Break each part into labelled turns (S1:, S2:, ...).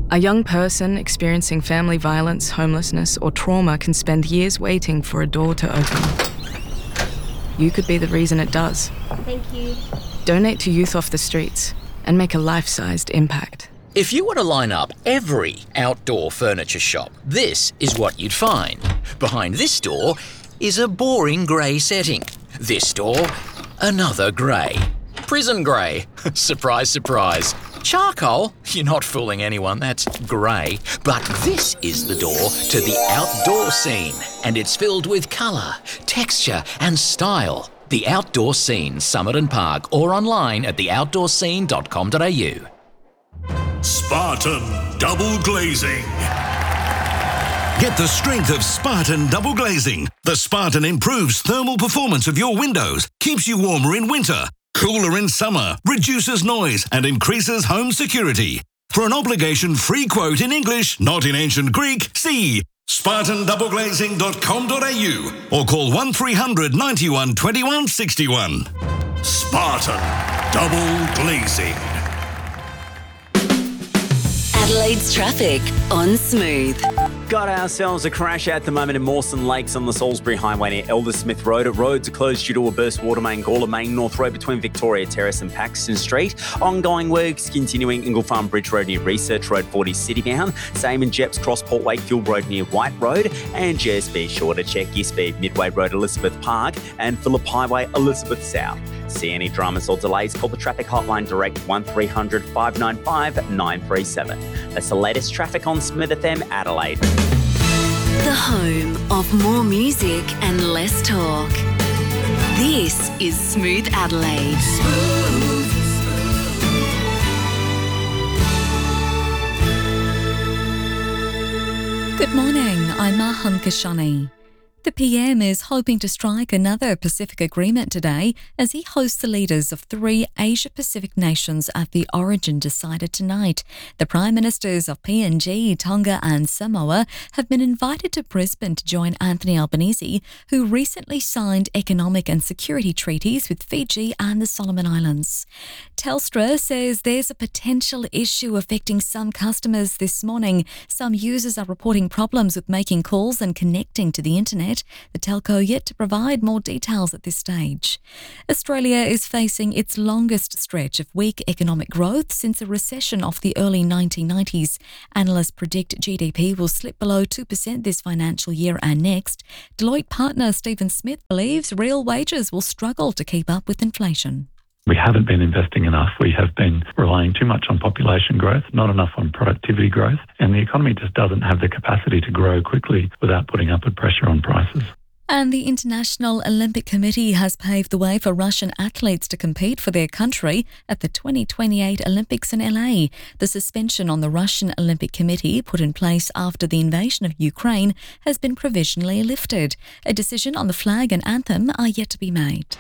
S1: A young person experiencing family violence, homelessness, or trauma can spend years waiting for a door to open. You could be the reason it does.
S2: Thank you.
S1: Donate to Youth Off the Streets and make a life-sized impact.
S3: If you were to line up every outdoor furniture shop, this is what you'd find. Behind this door is a boring grey setting. This door, another grey. Prison grey. Surprise, surprise. Charcoal? You're not fooling anyone, that's grey. But this is the door to the outdoor scene, and it's filled with colour, texture and style. The Outdoor Scene, Summit and Park, or online at theoutdoorscene.com.au.
S4: Spartan Double Glazing.
S5: Get the strength of Spartan Double Glazing. The Spartan improves thermal performance of your windows, keeps you warmer in winter, cooler in summer, reduces noise and increases home security. For an obligation-free quote in English, not in ancient Greek, see spartandoubleglazing.com.au or call 1300 91 21 61.
S4: Spartan Double Glazing.
S6: Adelaide's traffic on Smooth.
S7: Got ourselves a crash at the moment in Mawson Lakes on the Salisbury Highway near Elder Smith Road. Roads are closed due to a burst water main. Gawler Main North Road between Victoria Terrace and Paxton Street. Ongoing works continuing Ingle Farm Bridge Road near Research Road 40 Citybound. Same in Jeps Cross Port Wakefield Road near White Road. And just be sure to check your speed. Midway Road Elizabeth Park and Phillip Highway Elizabeth South. See any dramas or delays, call the traffic hotline direct 1300 595 937. That's the latest traffic on Smooth FM Adelaide.
S6: The home of more music and less talk. This is Smooth Adelaide.
S8: Good morning, I'm Maham Kashani. The PM is hoping to strike another Pacific agreement today as he hosts the leaders of 3 Asia-Pacific nations at the Origin decided tonight. The Prime Ministers of PNG, Tonga and Samoa have been invited to Brisbane to join Anthony Albanese, who recently signed economic and security treaties with Fiji and the Solomon Islands. Telstra says there's a potential issue affecting some customers this morning. Some users are reporting problems with making calls and connecting to the internet. The telco yet to provide more details at this stage. Australia is facing its longest stretch of weak economic growth since a recession of the early 1990s. Analysts predict GDP will slip below 2% this financial year and next. Deloitte partner Stephen Smith believes real wages will struggle to keep up with inflation.
S9: We haven't been investing enough. We have been relying too much on population growth, not enough on productivity growth, and the economy just doesn't have the capacity to grow quickly without putting upward pressure on prices.
S8: And the International Olympic Committee has paved the way for Russian athletes to compete for their country at the 2028 Olympics in LA. The suspension on the Russian Olympic Committee, put in place after the invasion of Ukraine, has been provisionally lifted. A decision on the flag and anthem are yet to be made.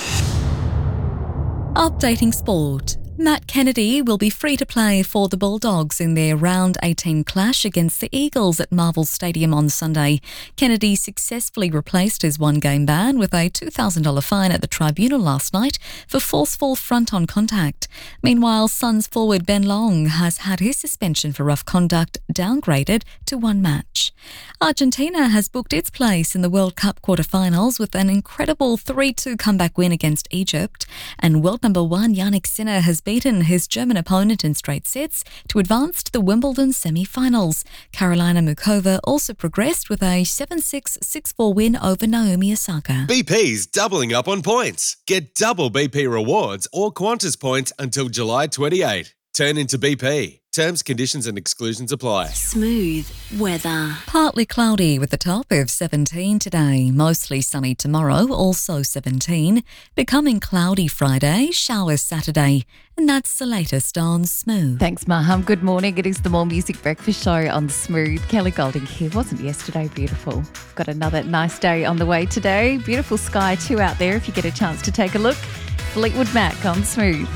S8: Updating sport. Matt Kennedy will be free to play for the Bulldogs in their Round 18 clash against the Eagles at Marvel Stadium on Sunday. Kennedy successfully replaced his one-game ban with a $2,000 fine at the tribunal last night for forceful front-on contact. Meanwhile, Suns forward Ben Long has had his suspension for rough conduct downgraded to 1 match. Argentina has booked its place in the World Cup quarter-finals with an incredible 3-2 comeback win against Egypt. And world number 1 Jannik Sinner has beaten his German opponent in straight sets to advance to the Wimbledon semi-finals. Karolina Muchova also progressed with a 7-6, 6-4 win over Naomi Osaka.
S10: BP's doubling up on points. Get double BP rewards or Qantas points until July 28. Turn into BP. Terms, conditions and exclusions apply.
S6: Smooth weather.
S8: Partly cloudy with a top of 17 today. Mostly sunny tomorrow, also 17. Becoming cloudy Friday, showers Saturday. And that's the latest on Smooth.
S11: Thanks, Maham. Good morning. It is the More Music Breakfast Show on Smooth. Kelly Golding here. Wasn't yesterday beautiful? Got another nice day on the way today. Beautiful sky too out there if you get a chance to take a look. Fleetwood Mac on Smooth.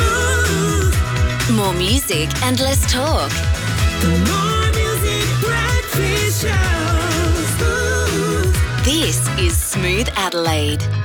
S6: More music and less talk.
S12: The More Music Breakfast Show.
S6: This is Smooth Adelaide.